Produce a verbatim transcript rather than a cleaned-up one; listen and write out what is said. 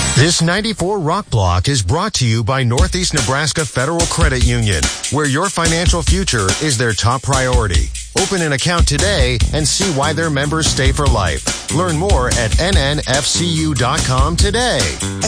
This ninety-four Rock Block is brought to you by Northeast Nebraska Federal Credit Union, where your financial future is their top priority. Open an account today and see why their members stay for life. Learn more at N N F C U dot com today.